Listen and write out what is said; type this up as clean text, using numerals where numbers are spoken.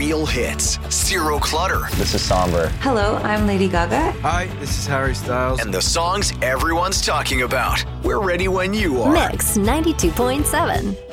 real hits, zero clutter, This is Somber. Hello, I'm Lady Gaga. Hi, this is Harry Styles. and the songs everyone's talking about. We're ready when you are. Mix 92.7.